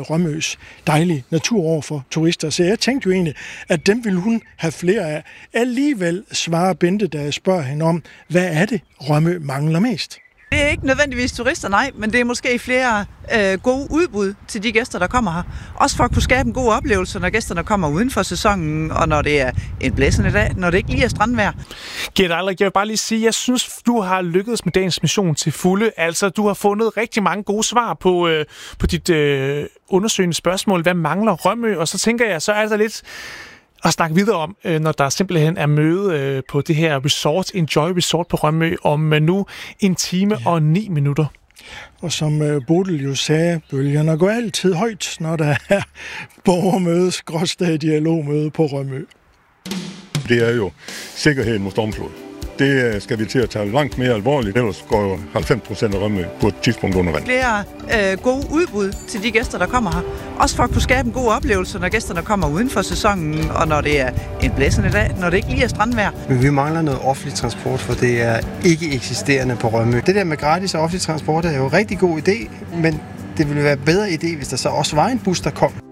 udvikle Rømøs dejlige natur over for turister. Så jeg tænkte jo egentlig, at dem ville hun have flere af. Alligevel svarer Bente, da jeg spørger hende om, hvad er det, Rømø mangler mest? Det er ikke nødvendigvis turister, nej, men det er måske flere gode udbud til de gæster, der kommer her. Også for at kunne skabe en god oplevelse, når gæsterne kommer uden for sæsonen, og når det er en blæsende dag, når det ikke lige er strandvejr. Gert Eilrik, jeg vil bare lige sige, jeg synes, du har lykkedes med dagens mission til fulde. Altså, du har fundet rigtig mange gode svar på dit undersøgende spørgsmål. Hvad mangler Rømø? Og så tænker jeg, så er der lidt at snakke videre om, når der simpelthen er møde på det her resort, Enjoy Resort på Rømø, om nu 1 time og 9 minutter. Og som Bodil jo sagde, bølgerne går altid højt, når der er borgermøde/dialogmøde på Rømø. Det er jo sikkerheden mod stormflod. Det skal vi til at tage langt mere alvorligt, ellers går 90% af Rømø på et tidspunkt under vand. Flere gode udbud til de gæster, der kommer her. Også for at kunne skabe en god oplevelse, når gæsterne kommer uden for sæsonen, og når det er en blæsende dag, når det ikke lige er strandvejr. Men vi mangler noget offentlig transport, for det er ikke eksisterende på Rømø. Det der med gratis og offentlig transport er jo en rigtig god idé, men det ville være en bedre idé, hvis der så også var en bus, der kom.